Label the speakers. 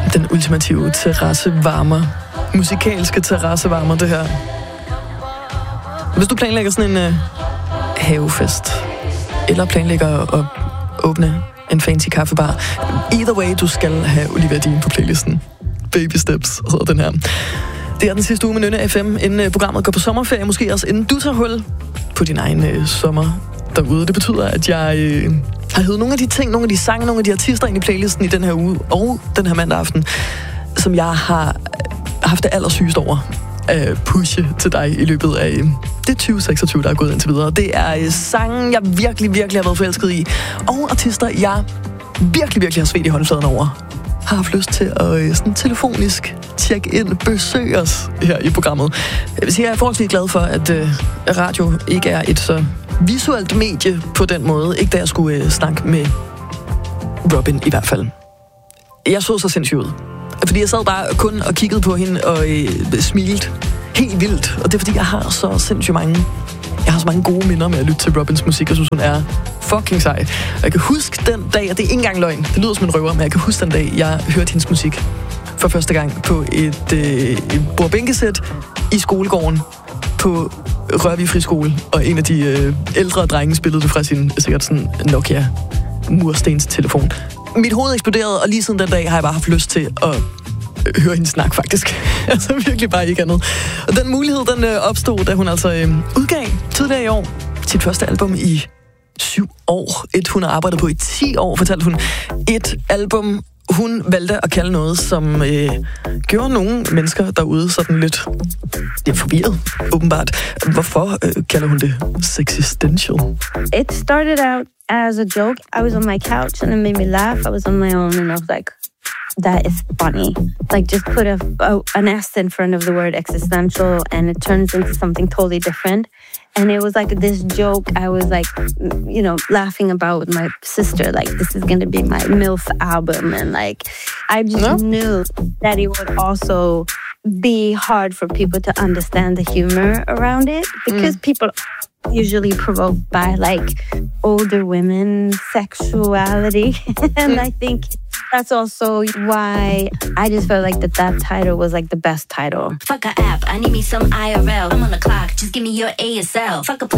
Speaker 1: Den ultimative terrassevarmer. Musikalske terrassevarmer, det her. Hvis du planlægger sådan en havefest, eller planlægger at åbne en fancy kaffebar, either way, du skal have Olivia Dean på playlisten. Baby Steps hedder den her. Det er den sidste uge med Nynne FM, inden programmet går på sommerferie, måske også inden du tager hul på din egen sommer derude. Det betyder, at jeg har hævet nogle af de ting, nogle af de sange, nogle af de artister ind i playlisten i den her uge, og den her mandag aften, som jeg har haft det allersygest over at pushe til dig i løbet af det 2026, der er gået indtil videre. Det er sange, jeg virkelig, virkelig har været forelsket i, og artister, jeg virkelig, virkelig har svedt i håndfladen over. Har haft lyst til at sådan telefonisk tjekke ind, besøge os her i programmet. Jeg vil sige, jeg er forholdsvis glad for, at radio ikke er et så visuelt medie på den måde. Ikke da jeg skulle snakke med Robin i hvert fald. Jeg så så sindssygt ud. Fordi jeg sad bare kun og kiggede på hende og smilte helt vildt. Og det er fordi, jeg har så sindssygt mange... Jeg har så mange gode minder med at lytte til Robins musik. Jeg synes, hun er fucking sej. Og jeg kan huske den dag, og det er ikke engang løgn. Det lyder som en røver, men jeg kan huske den dag, jeg hørte hendes musik for første gang på et bordbænkesæt i skolegården på Rørvig Friskole. Og en af de ældre drenge spillede det fra sin sikkert sådan Nokia murstens telefon. Mit hoved eksploderede, og lige siden den dag har jeg bare haft lyst til at høre hende snak, faktisk. Altså virkelig bare ikke andet. Og den mulighed, den opstod, da hun altså udgav tidligere i år sit første album i 7 år. Hun har arbejdet på i 10 år, fortalte hun. Et album, hun valgte at kalde noget, som gjorde nogle mennesker derude sådan lidt forvirret, åbenbart. Hvorfor kalder hun det sexistential?
Speaker 2: It started out as a joke. I was on my couch and it made me laugh. I was on my own and I was like, that is funny. Like, just put an S in front of the word existential and it turns into something totally different. And it was like this joke I was like, you know, laughing about with my sister. Like, this is going to be my MILF album. And like, I just knew that it would also be hard for people to understand the humor around it. Because people usually provoked by like older women sexuality. And I think that's also why I just felt like that title was like the best title.
Speaker 3: Fuck a app, I need me some IRL. I'm on the clock, just give me your ASL. Fuck a